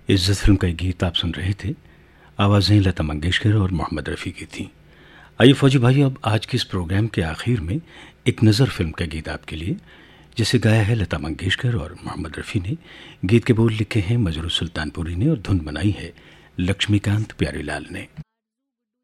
इज्जत फिल्म का एक गीत आप सुन रहे थे। आवाज़ें लता मंगेशकर और मोहम्मद रफ़ी की थीं। आइए फौजी भाई, अब आज के इस प्रोग्राम के आखिर में एक नज़र फिल्म का गीत आपके लिए, जिसे गाया है लता मंगेशकर और मोहम्मद रफ़ी ने। गीत के बोल लिखे हैं मजरू सुल्तानपुरी ने और धुन बनाई है लक्ष्मीकांत प्यारेलाल ने।